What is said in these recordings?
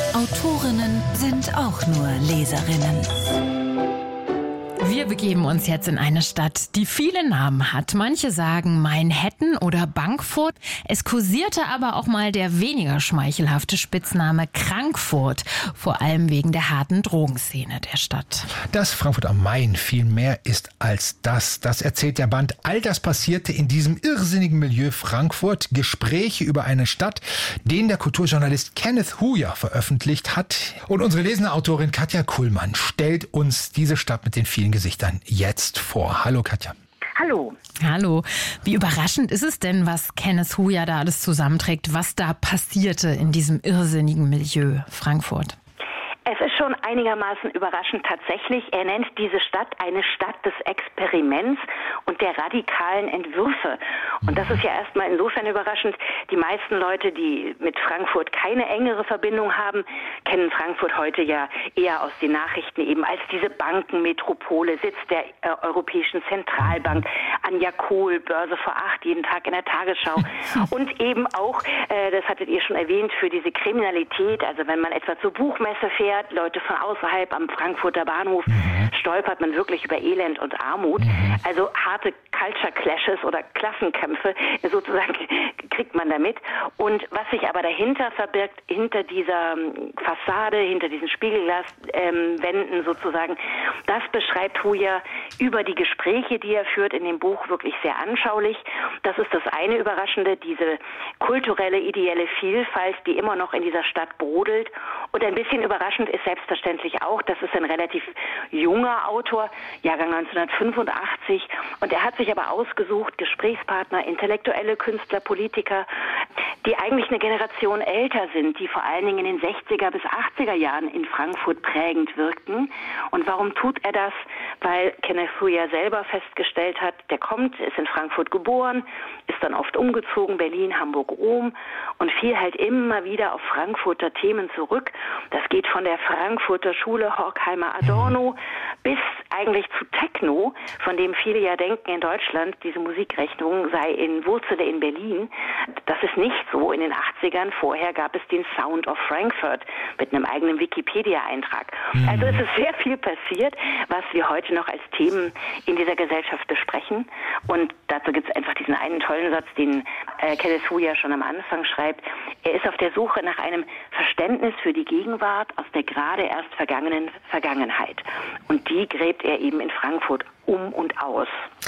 Autorinnen sind auch nur Leserinnen. Wir begeben uns jetzt in eine Stadt, die viele Namen hat. Manche sagen Manhattan oder Bankfurt. Es kursierte aber auch mal der weniger schmeichelhafte Spitzname Krankfurt. Vor allem wegen der harten Drogenszene der Stadt. Dass Frankfurt am Main viel mehr ist als das. Das erzählt der Band All das passierte in diesem irrsinnigen Milieu Frankfurt. Gespräche über eine Stadt, den der Kulturjournalist Kenneth Huyer veröffentlicht hat. Und unsere lesende Autorin Katja Kuhlmann stellt uns diese Stadt mit den vielen Gesichtern jetzt vor. Hallo Katja. Hallo. Hallo. Wie überraschend ist es denn, was Kenneth Huyer da alles zusammenträgt, was da passierte in diesem irrsinnigen Milieu Frankfurt? Es ist schon einigermaßen überraschend tatsächlich. Er nennt diese Stadt eine Stadt des Experiments und der radikalen Entwürfe. Und das ist ja erstmal insofern überraschend. Die meisten Leute, die mit Frankfurt keine engere Verbindung haben, kennen Frankfurt heute ja eher aus den Nachrichten eben als diese Bankenmetropole, Sitz der Europäischen Zentralbank, Anja Kohl, Börse vor 8, jeden Tag in der Tagesschau. Und eben auch, das hattet ihr schon erwähnt, für diese Kriminalität, also wenn man etwa zur Buchmesse fährt, Leute von außerhalb am Frankfurter Bahnhof, stolpert man wirklich über Elend und Armut. Also harte Culture Clashes oder Klassenkämpfe sozusagen kriegt man damit. Und was sich aber dahinter verbirgt, hinter dieser Fassade, hinter diesen Spiegelglaswänden sozusagen, das beschreibt Huyer über die Gespräche, die er führt in dem Buch, wirklich sehr anschaulich. Das ist das eine Überraschende, diese kulturelle, ideelle Vielfalt, die immer noch in dieser Stadt brodelt. Und ein bisschen überraschend ist selbstverständlich auch, das ist ein relativ junger Autor, Jahrgang 1985, und er hat sich aber ausgesucht, Gesprächspartner, intellektuelle Künstler, Politiker, die eigentlich eine Generation älter sind, die vor allen Dingen in den 60er bis 80er Jahren in Frankfurt prägend wirkten. Und warum tut er das? Weil Kenneth Huyer selber festgestellt hat, der ist in Frankfurt geboren, ist dann oft umgezogen, Berlin, Hamburg, Rom, und fiel halt immer wieder auf Frankfurter Themen zurück. Das geht von der Frankfurter Schule Horkheimer Adorno bis eigentlich zu Techno, von dem viele ja denken, in Deutschland diese Musikrichtung wurzele in Berlin. Das ist nicht so in den 80ern. Vorher gab es den Sound of Frankfurt mit einem eigenen Wikipedia-Eintrag. Also es ist sehr viel passiert, was wir heute noch als Themen in dieser Gesellschaft besprechen. Und dazu gibt es einfach diesen einen tollen Satz, den Kenneth Huyer schon am Anfang schreibt. Er ist auf der Suche nach einem Verständnis für die Gegenwart aus der gerade erst vergangenen Vergangenheit. Und die gräbt er eben in Frankfurt um und aus.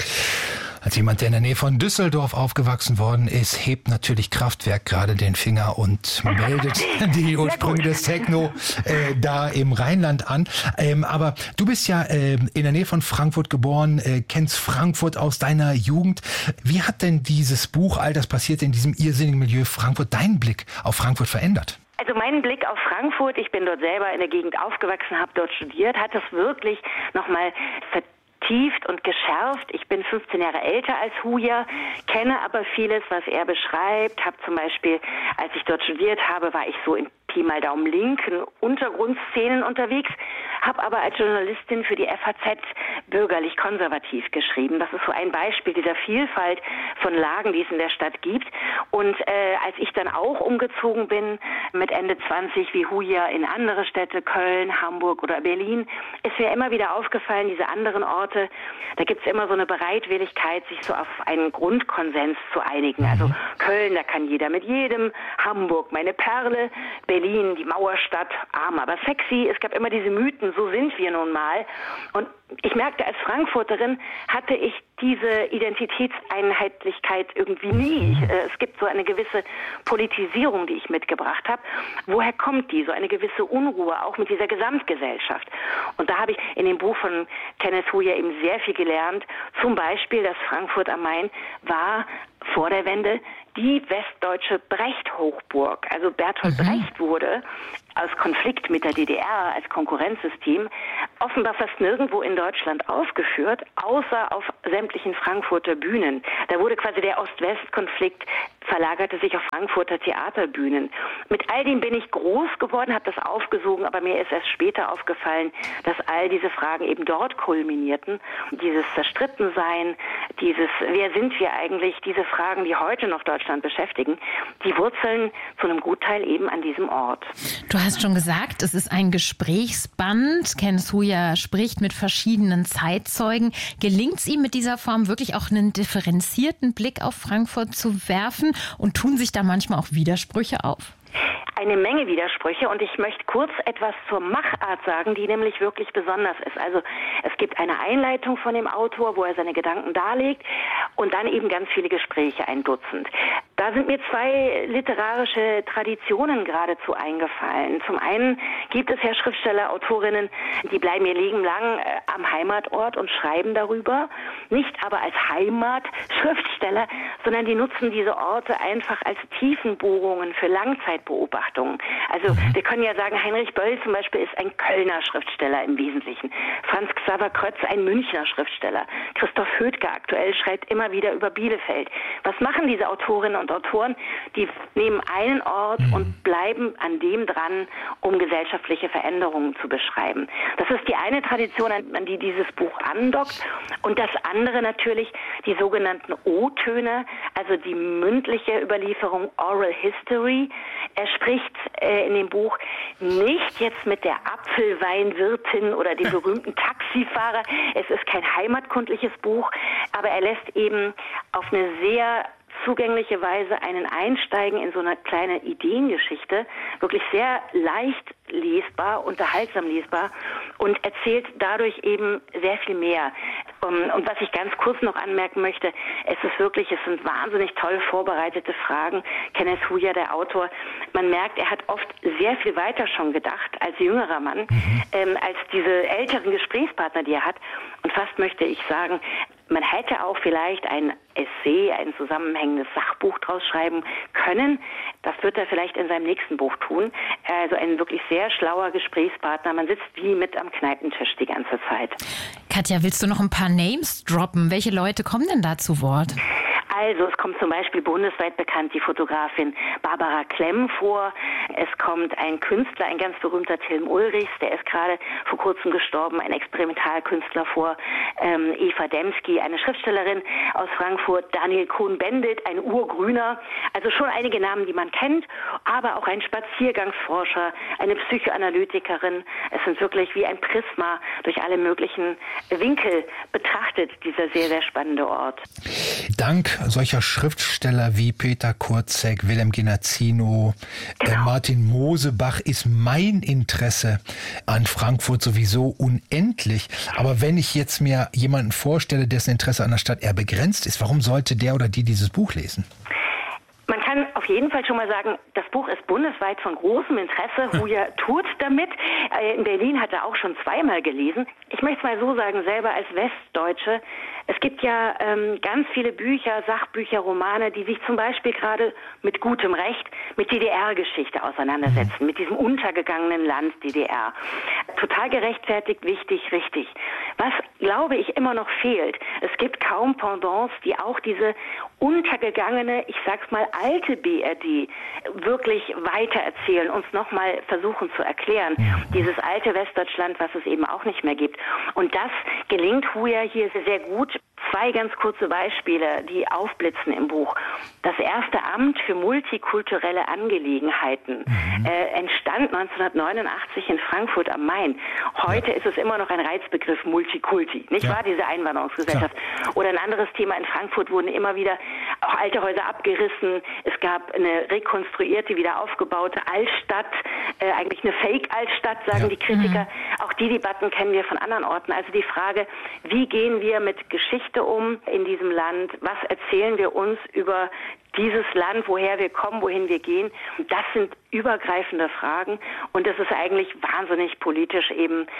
Als jemand, der in der Nähe von Düsseldorf aufgewachsen worden ist, hebt natürlich Kraftwerk gerade den Finger und meldet die Ursprünge des Techno da im Rheinland an. Aber du bist ja in der Nähe von Frankfurt geboren, kennst Frankfurt aus deiner Jugend. Wie hat denn dieses Buch, all das passiert in diesem irrsinnigen Milieu Frankfurt, deinen Blick auf Frankfurt verändert? Also mein Blick auf Frankfurt, ich bin dort selber in der Gegend aufgewachsen, habe dort studiert, hat das wirklich nochmal vertieft und geschärft. Ich bin 15 Jahre älter als Huyer, kenne aber vieles, was er beschreibt. Habe zum Beispiel, als ich dort studiert habe, war ich so in Pi mal Daumen linken Untergrundszenen unterwegs, habe aber als Journalistin für die FAZ bürgerlich-konservativ geschrieben. Das ist so ein Beispiel dieser Vielfalt von Lagen, die es in der Stadt gibt. Und als ich dann auch umgezogen bin, mit Ende 20 wie Huyer in andere Städte, Köln, Hamburg oder Berlin, ist mir immer wieder aufgefallen, diese anderen Orte, da gibt es immer so eine Bereitwilligkeit, sich so auf einen Grundkonsens zu einigen. Also Köln, da kann jeder mit jedem, Hamburg, meine Perle, Berlin, die Mauerstadt, arm, aber sexy. Es gab immer diese Mythen, so sind wir nun mal. Und ich merkte, als Frankfurterin hatte ich diese Identitätseinheitlichkeit irgendwie nie. Es gibt so eine gewisse Politisierung, die ich mitgebracht habe. Woher kommt die? So eine gewisse Unruhe, auch mit dieser Gesamtgesellschaft. Und da habe ich in dem Buch von Kenneth Huyer eben sehr viel gelernt. Zum Beispiel, dass Frankfurt am Main war vor der Wende die westdeutsche Brecht-Hochburg. Also Bertolt Brecht wurde aus Konflikt mit der DDR als Konkurrenzsystem offenbar fast nirgendwo in Deutschland aufgeführt, außer auf sämtlichen Frankfurter Bühnen. Da wurde quasi der Ost-West-Konflikt verlagerte sich auf Frankfurter Theaterbühnen. Mit all dem bin ich groß geworden, habe das aufgesogen, aber mir ist erst später aufgefallen, dass all diese Fragen eben dort kulminierten. Dieses Zerstrittensein, dieses wer sind wir eigentlich, diese Fragen, die heute noch Deutschland beschäftigen, die wurzeln zu einem Gutteil eben an diesem Ort. Du hast schon gesagt, es ist ein Gesprächsband. Kenneth Huya spricht mit verschiedenen Zeitzeugen. Gelingt es ihm mit dieser Form wirklich auch einen differenzierten Blick auf Frankfurt zu werfen? Und tun sich da manchmal auch Widersprüche auf? Eine Menge Widersprüche und ich möchte kurz etwas zur Machart sagen, die nämlich wirklich besonders ist. Also es gibt eine Einleitung von dem Autor, wo er seine Gedanken darlegt und dann eben ganz viele Gespräche, ein Dutzend. Da sind mir zwei literarische Traditionen geradezu eingefallen. Zum einen gibt es ja Schriftsteller, Autorinnen, die bleiben ihr Leben lang am Heimatort und schreiben darüber. Nicht aber als Heimatschriftsteller, sondern die nutzen diese Orte einfach als Tiefenbohrungen für Langzeitbeobachtungen. Also wir können ja sagen, Heinrich Böll zum Beispiel ist ein Kölner Schriftsteller im Wesentlichen. Franz Xaver Krötz ein Münchner Schriftsteller. Christoph Hödtke aktuell schreibt immer wieder über Bielefeld. Was machen diese Autorinnen und Autoren? Die nehmen einen Ort und bleiben an dem dran, um gesellschaftliche Veränderungen zu beschreiben. Das ist die eine Tradition, an die dieses Buch andockt. Und das andere natürlich die sogenannten O-Töne, also die mündliche Überlieferung, Oral History. Er spricht in dem Buch nicht jetzt mit der Apfelweinwirtin oder dem berühmten Taxifahrer. Es ist kein heimatkundliches Buch, aber er lässt eben auf eine sehr zugängliche Weise einen einsteigen in so eine kleine Ideengeschichte, wirklich sehr leicht lesbar, unterhaltsam lesbar und erzählt dadurch eben sehr viel mehr. Und was ich ganz kurz noch anmerken möchte, es sind wahnsinnig toll vorbereitete Fragen. Kenneth Huya, der Autor, man merkt, er hat oft sehr viel weiter schon gedacht als jüngerer Mann, als diese älteren Gesprächspartner, die er hat. Und fast möchte ich sagen, man hätte auch vielleicht ein Essay, ein zusammenhängendes Sachbuch draus schreiben können. Das wird er vielleicht in seinem nächsten Buch tun. Also ein wirklich sehr schlauer Gesprächspartner. Man sitzt wie mit am Kneipentisch die ganze Zeit. Katja, willst du noch ein paar Names droppen? Welche Leute kommen denn da zu Wort? Also es kommt zum Beispiel bundesweit bekannt die Fotografin Barbara Klemm vor. Es kommt ein Künstler, ein ganz berühmter Tilm Ulrichs, der ist gerade vor kurzem gestorben, ein Experimentalkünstler vor. Eva Demski, eine Schriftstellerin aus Frankfurt. Daniel Cohn-Bendit, ein Urgrüner. Also schon einige Namen, die man kennt, aber auch ein Spaziergangsforscher, eine Psychoanalytikerin. Es sind wirklich wie ein Prisma durch alle möglichen Winkel betrachtet, dieser sehr, sehr spannende Ort. Dank solcher Schriftsteller wie Peter Kurzek, Wilhelm Genazzino, Martin Mosebach ist mein Interesse an Frankfurt sowieso unendlich. Aber wenn ich jetzt mir jemanden vorstelle, dessen Interesse an der Stadt eher begrenzt ist, warum sollte der oder die dieses Buch lesen? Man kann auf jeden Fall schon mal sagen, das Buch ist bundesweit von großem Interesse. Huya tut damit. In Berlin hat er auch schon zweimal gelesen. Ich möchte es mal so sagen, selber als Westdeutsche, es gibt ja ganz viele Bücher, Sachbücher, Romane, die sich zum Beispiel gerade mit gutem Recht mit DDR-Geschichte auseinandersetzen, mit diesem untergegangenen Land DDR. Total gerechtfertigt, wichtig, richtig. Was, glaube ich, immer noch fehlt, es gibt kaum Pendants, die auch diese untergegangene, ich sag's mal, alte BRD wirklich weitererzählen, uns nochmal versuchen zu erklären. Dieses alte Westdeutschland, was es eben auch nicht mehr gibt. Und das gelingt Huya hier sehr gut. Zwei ganz kurze Beispiele, die aufblitzen im Buch. Das erste Amt für multikulturelle Angelegenheiten entstand 1989 in Frankfurt am Main. Heute ist es immer noch ein Reizbegriff, Multikulti, nicht wahr, diese Einwanderungsgesellschaft. Oder ein anderes Thema, in Frankfurt wurden immer wieder auch alte Häuser abgerissen. Es gab eine rekonstruierte, wieder aufgebaute Altstadt, eigentlich eine Fake-Altstadt, sagen die Kritiker. Auch die Debatten kennen wir von anderen Orten. Also die Frage, wie gehen wir mit Geschichte um in diesem Land? Was erzählen wir uns über dieses Land, woher wir kommen, wohin wir gehen? Das sind übergreifende Fragen und es ist eigentlich wahnsinnig politisch eben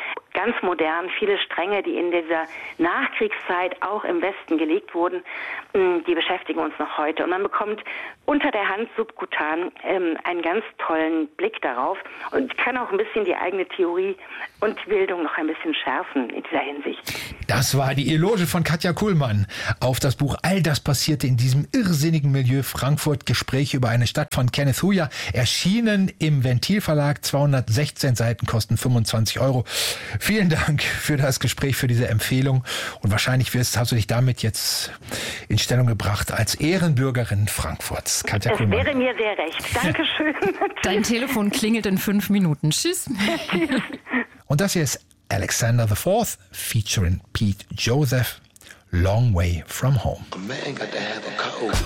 ganz modern, viele Stränge, die in dieser Nachkriegszeit auch im Westen gelegt wurden, die beschäftigen uns noch heute. Und man bekommt unter der Hand subkutan einen ganz tollen Blick darauf und kann auch ein bisschen die eigene Theorie und Bildung noch ein bisschen schärfen in dieser Hinsicht. Das war die Eloge von Katja Kuhlmann auf das Buch All das passierte in diesem irrsinnigen Milieu Frankfurt. Gespräche über eine Stadt von Kenneth Huya, erschienen im Ventil Verlag, 216 Seiten, kosten 25 €. Vielen Dank für das Gespräch, für diese Empfehlung. Und wahrscheinlich hast du dich damit jetzt in Stellung gebracht als Ehrenbürgerin Frankfurts. Katja Kuhlmann. Es wäre mir sehr recht. Dankeschön. Dein Telefon klingelt in 5 Minuten. Tschüss. Und das hier ist Alexander IV featuring Pete Joseph, Long Way From Home. A man got to have a code.